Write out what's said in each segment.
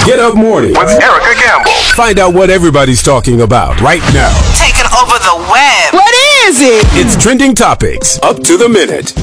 Get Up Mornings with Erica Campbell. Find out what everybody's talking about right now. Taking over the web. What is it? It's Trending Topics, up to the minute.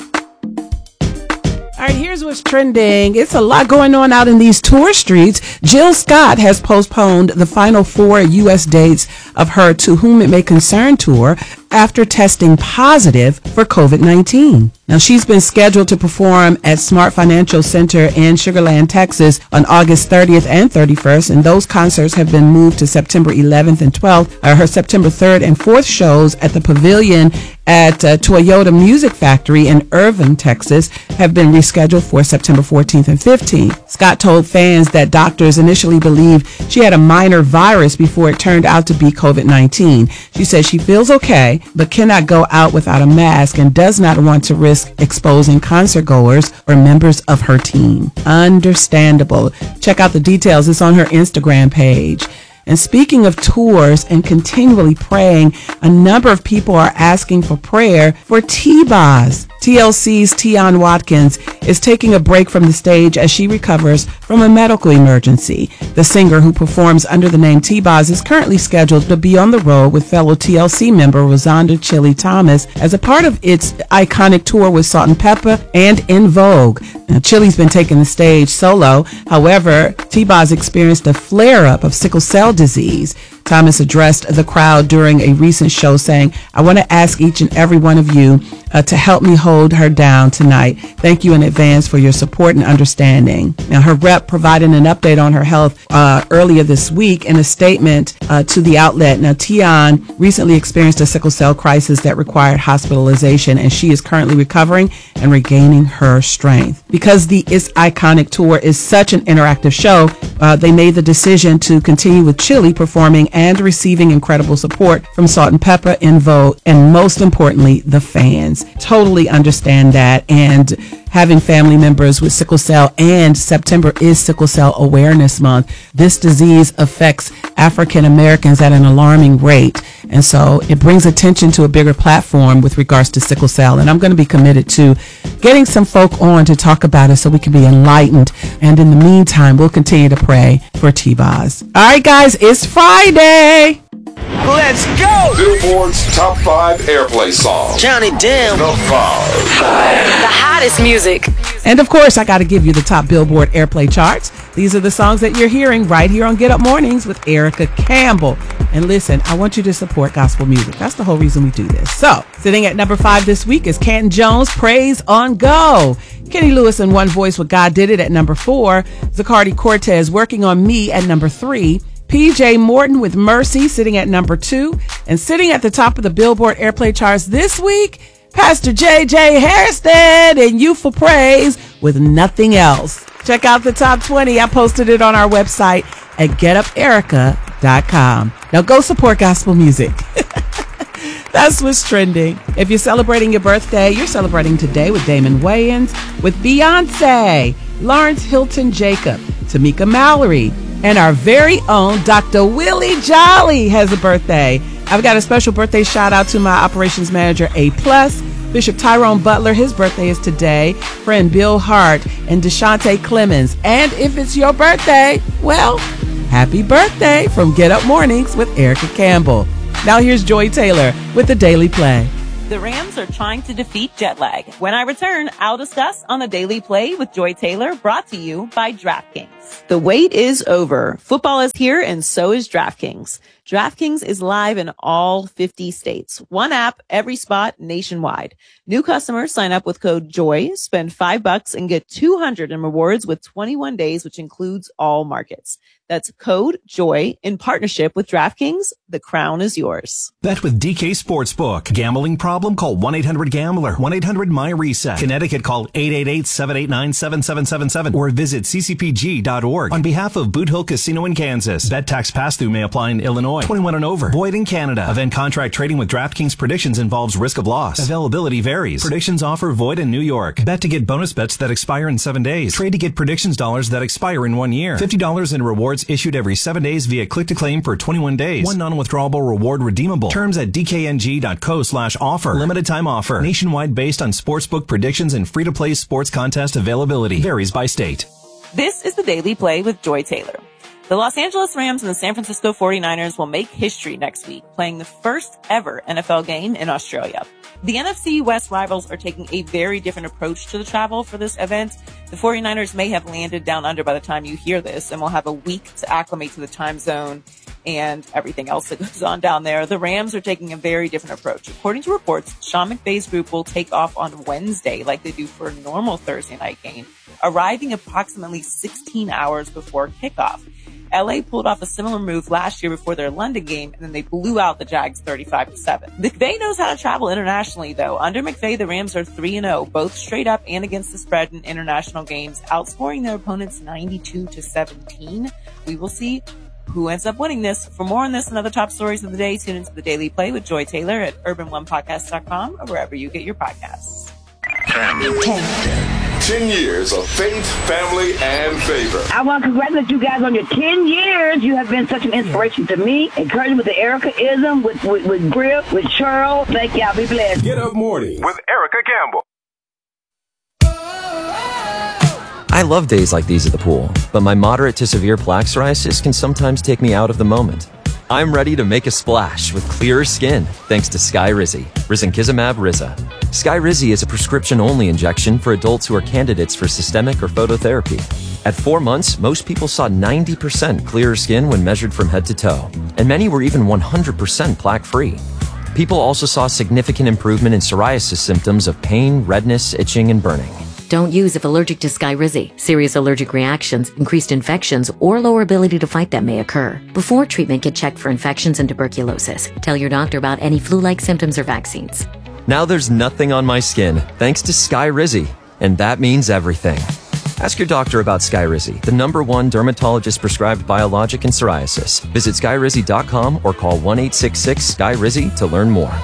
All right, here's what's trending. It's a lot going on out in these tour streets. Jill Scott has postponed the final 4 U.S. dates of her To Whom It May Concern tour after testing positive for COVID-19. Now, she's been scheduled to perform at Smart Financial Center in Sugar Land, Texas on August 30th and 31st, and those concerts have been moved to September 11th and 12th. Her September 3rd and 4th shows at the Pavilion at Toyota Music Factory in Irving, Texas, have been rescheduled for September 14th and 15th. Scott told fans that doctors initially believed she had a minor virus before it turned out to be COVID-19. She says she feels okay, but cannot go out without a mask and does not want to risk exposing concert goers or members of her team. Understandable. Check out the details. It's on her Instagram page. And speaking of tours and continually praying, a number of people are asking for prayer for T-Boz. TLC's Tion Watkins is taking a break from the stage as she recovers from a medical emergency. The singer, who performs under the name T-Boz, is currently scheduled to be on the road with fellow TLC member Rosanda Chili Thomas as a part of its iconic tour with Salt-N-Pepa and En Vogue. Now, Chili's been taking the stage solo. However, T-Boz experienced a flare-up of sickle cell disease. Thomas addressed the crowd during a recent show saying, "I want to ask each and every one of you to help me hold her down tonight. Thank you in advance for your support and understanding." Now, her rep provided an update on her health earlier this week in a statement to the outlet. Now, Tion recently experienced a sickle cell crisis that required hospitalization, and she is currently recovering and regaining her strength. Because the It's Iconic tour is such an interactive show, they made the decision to continue with Chili performing and receiving incredible support from Salt-N-Pepa, En Vogue, and most importantly, the fans. Totally understand that. And having family members with sickle cell, and September is Sickle Cell Awareness Month. This disease affects African Americans at an alarming rate. And so it brings attention to a bigger platform with regards to sickle cell. And I'm going to be committed to getting some folk on to talk about it so we can be enlightened. And in the meantime, we'll continue to pray for T-Boz. All right, guys, it's Friday. Let's go! Billboard's Top 5 Airplay Songs. Johnny Depp. The 5. The hottest music. And of course, I got to give you the top Billboard Airplay charts. These are the songs that you're hearing right here on Get Up Mornings with Erica Campbell. And listen, I want you to support gospel music. That's the whole reason we do this. So, sitting at number 5 this week is Canton Jones, Praise on Go. Kenny Lewis and One Voice with God Did It at number 4. Zacardi Cortez, Working on Me at number 3. PJ Morton with Mercy sitting at number 2. And sitting at the top of the Billboard Airplay charts this week, Pastor J.J. Hairston and Youthful Praise with Nothing Else. Check out the top 20. I posted it on our website at getuperica.com. Now go support gospel music. That's what's trending. If you're celebrating your birthday, you're celebrating today with Damon Wayans, with Beyonce, Lawrence Hilton Jacob, Tamika Mallory, and our very own Dr. Willie Jolly has a birthday. I've got a special birthday shout out to my operations manager, A+, Bishop Tyrone Butler. His birthday is today. Friend Bill Hart and Deshante Clemens. And if it's your birthday, well, happy birthday from Get Up Mornings with Erica Campbell. Now here's Joy Taylor with the Daily Play. The Rams are trying to defeat jet lag. When I return, I'll discuss on the Daily Play with Joy Taylor, brought to you by DraftKings. The wait is over. Football is here, and so is DraftKings. DraftKings is live in all 50 states. One app, every spot, nationwide. New customers sign up with code JOY, spend $5 and get $200 in rewards with 21 days, which includes all markets. That's code JOY in partnership with DraftKings. The crown is yours. Bet with DK Sportsbook. Gambling problem? Call 1-800-GAMBLER. 1-800-MY-RESET. Connecticut, call 888-789-7777 or visit ccpg.org. On behalf of Boot Hill Casino in Kansas, bet tax pass-through may apply in Illinois. 21 and over. Void in Canada. Event contract trading with DraftKings predictions involves risk of loss. Availability varies. Predictions offer void in New York. Bet to get bonus bets that expire in 7 days. Trade to get predictions dollars that expire in 1 year. $50 in rewards issued every 7 days via click to claim for 21 days. One non-withdrawable reward redeemable. Terms at dkng.co/offer. Limited time offer. Nationwide based on sportsbook predictions and free-to-play sports contest availability. Varies by state. This is the Daily Play with Joy Taylor. The Los Angeles Rams and the San Francisco 49ers will make history next week, playing the first ever NFL game in Australia. The NFC West rivals are taking a very different approach to the travel for this event. The 49ers may have landed down under by the time you hear this and will have a week to acclimate to the time zone and everything else that goes on down there. The Rams are taking a very different approach. According to reports, Sean McVay's group will take off on Wednesday like they do for a normal Thursday night game, arriving approximately 16 hours before kickoff. LA pulled off a similar move last year before their London game, and then they blew out the Jags 35-7. McVay knows how to travel internationally, though. Under McVay, the Rams are 3-0, both straight up and against the spread in international games, outscoring their opponents 92-17. We will see who ends up winning this. For more on this and other top stories of the day, tune into the Daily Play with Joy Taylor at urban1podcast.com or wherever you get your podcasts. 10 years of faith, family, and favor. I want to congratulate you guys on your 10 years. You have been such an inspiration to me. Encouraging with the Erica-ism, with Griff, with Cheryl. Thank y'all. Be blessed. Get Up Morning With Erica Campbell. I love days like these at the pool, but my moderate to severe plaque psoriasis can sometimes take me out of the moment. I'm ready to make a splash with clearer skin thanks to Skyrizi, risankizumab Riza. Skyrizi is a prescription-only injection for adults who are candidates for systemic or phototherapy. At 4 months, most people saw 90% clearer skin when measured from head to toe, and many were even 100% plaque-free. People also saw significant improvement in psoriasis symptoms of pain, redness, itching, and burning. Don't use if allergic to Skyrizi. Serious allergic reactions, increased infections, or lower ability to fight them may occur. Before treatment, get checked for infections and tuberculosis. Tell your doctor about any flu-like symptoms or vaccines. Now there's nothing on my skin thanks to Skyrizi, and that means everything. Ask your doctor about Skyrizi, the #1 dermatologist-prescribed biologic in psoriasis. Visit Skyrizi.com or call 1-866-SKYRIZI to learn more.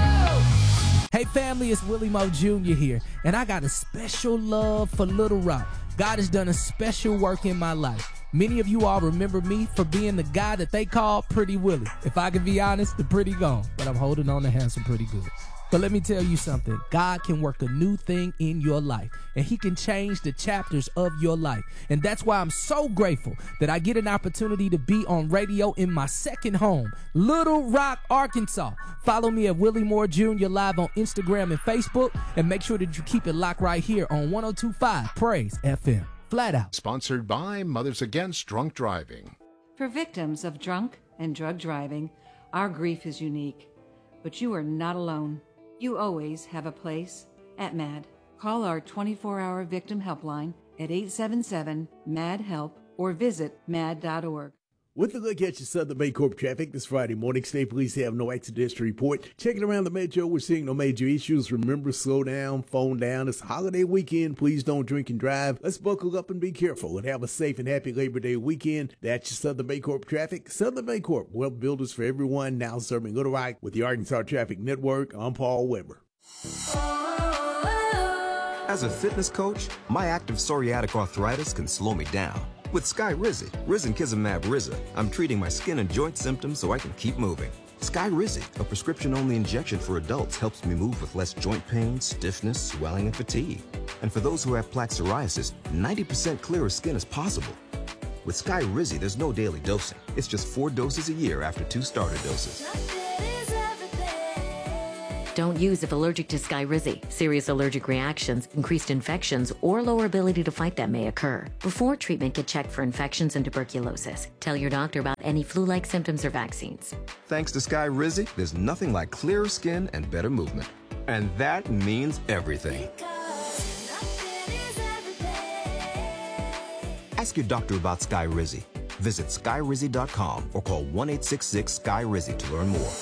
Hey family, it's Willie Mo Jr. here, and I got a special love for Little Rock. God has done a special work in my life. Many of you all remember me for being the guy that they call Pretty Willie. If I can be honest, the pretty gone, but I'm holding on to handsome pretty good. But let me tell you something. God can work a new thing in your life, and he can change the chapters of your life. And that's why I'm so grateful that I get an opportunity to be on radio in my second home, Little Rock, Arkansas. Follow me at Willie Moore Jr. live on Instagram and Facebook, and make sure that you keep it locked right here on 102.5 Praise FM. Flat out. Sponsored by Mothers Against Drunk Driving. For victims of drunk and drug driving, our grief is unique, but you are not alone. You always have a place at MAD. Call our 24-hour victim helpline at 877-MAD-HELP or visit mad.org. With a look at your Southern Baycorp traffic this Friday morning, State Police have no accidents to report. Checking around the metro, we're seeing no major issues. Remember, slow down, phone down. It's a holiday weekend. Please don't drink and drive. Let's buckle up and be careful and have a safe and happy Labor Day weekend. That's your Southern Baycorp traffic. Southern Baycorp, wealth builders for everyone, now serving Little Rock with the Arkansas Traffic Network. I'm Paul Weber. As a fitness coach, my active psoriatic arthritis can slow me down. With Skyrizi, risankizumab Riza, I'm treating my skin and joint symptoms so I can keep moving. Skyrizi, a prescription-only injection for adults, helps me move with less joint pain, stiffness, swelling, and fatigue. And for those who have plaque psoriasis, 90% clearer skin is possible. With Skyrizi, there's no daily dosing. It's just 4 doses a year after 2 starter doses. Don't use if allergic to Skyrizi. Serious allergic reactions, increased infections, or lower ability to fight them may occur. Before treatment, get checked for infections and tuberculosis. Tell your doctor about any flu-like symptoms or vaccines. Thanks to Skyrizi, there's nothing like clearer skin and better movement. And that means everything. Ask your doctor about Skyrizi. Visit Skyrizi.com or call 1-866-SKYRIZI to learn more.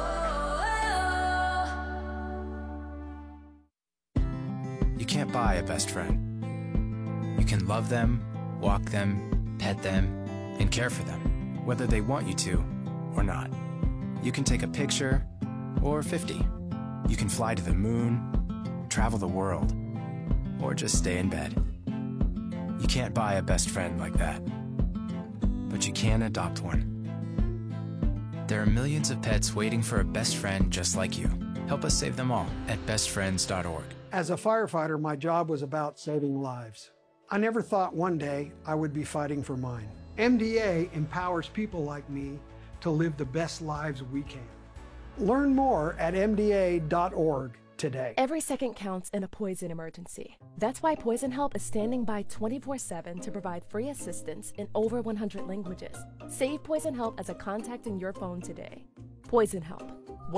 You can't buy a best friend. You can love them, walk them, pet them, and care for them, whether they want you to or not. You can take a picture or 50. You can fly to the moon, travel the world, or just stay in bed. You can't buy a best friend like that, but you can adopt one. There are millions of pets waiting for a best friend just like you. Help us save them all at bestfriends.org. As a firefighter, my job was about saving lives. I never thought one day I would be fighting for mine. MDA empowers people like me to live the best lives we can. Learn more at MDA.org today. Every second counts in a poison emergency. That's why Poison Help is standing by 24/7 to provide free assistance in over 100 languages. Save Poison Help as a contact in your phone today. Poison Help,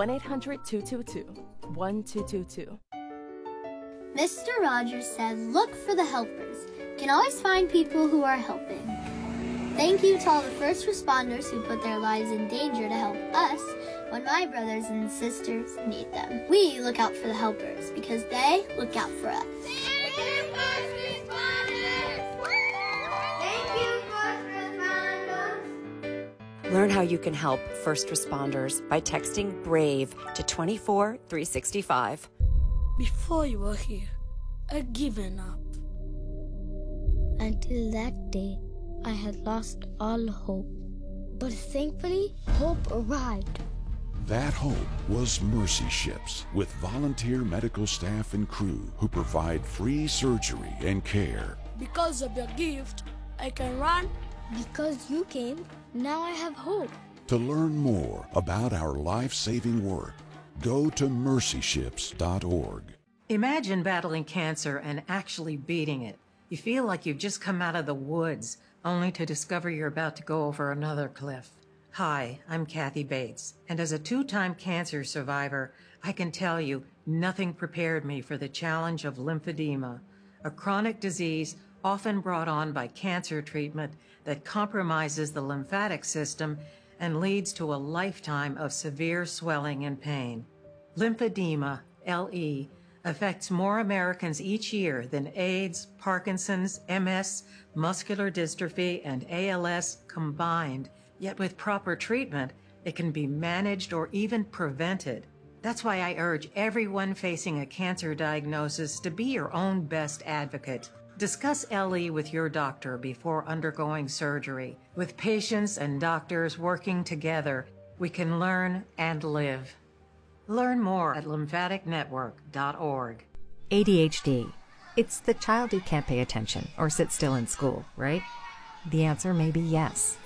1-800-222-1222. Mr. Rogers said, look for the helpers. You can always find people who are helping. Thank you to all the first responders who put their lives in danger to help us when my brothers and sisters need them. We look out for the helpers because they look out for us. Thank you, first responders! Thank you, first responders! Learn how you can help first responders by texting BRAVE to 24365. Before you were here, I'd given up. Until that day, I had lost all hope. But thankfully, hope arrived. That hope was Mercy Ships, with volunteer medical staff and crew who provide free surgery and care. Because of your gift, I can run. Because you came, now I have hope. To learn more about our life-saving work, go to mercyships.org. Imagine battling cancer and actually beating it. You feel like you've just come out of the woods, only to discover you're about to go over another cliff. Hi, I'm Kathy Bates, and as a 2-time cancer survivor, I can tell you nothing prepared me for the challenge of lymphedema, a chronic disease often brought on by cancer treatment that compromises the lymphatic system and leads to a lifetime of severe swelling and pain. Lymphedema, LE, affects more Americans each year than AIDS, Parkinson's, MS, muscular dystrophy, and ALS combined. Yet with proper treatment, it can be managed or even prevented. That's why I urge everyone facing a cancer diagnosis to be your own best advocate. Discuss LE with your doctor before undergoing surgery. With patients and doctors working together, we can learn and live. Learn more at lymphaticnetwork.org. ADHD. It's the child who can't pay attention or sit still in school, right? The answer may be yes.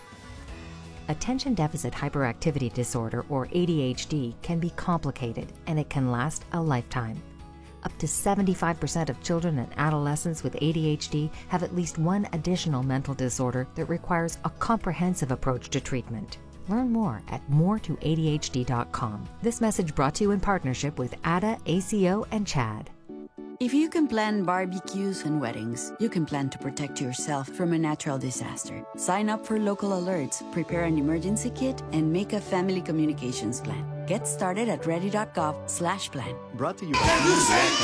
Attention Deficit Hyperactivity Disorder, or ADHD, can be complicated and it can last a lifetime. Up to 75% of children and adolescents with ADHD have at least one additional mental disorder that requires a comprehensive approach to treatment. Learn more at moretoadhd.com. This message brought to you in partnership with ADA, ACO, and CHAD. If you can plan barbecues and weddings, you can plan to protect yourself from a natural disaster. Sign up for local alerts, prepare an emergency kit, and make a family communications plan. Get started at ready.gov/plan. Brought to you by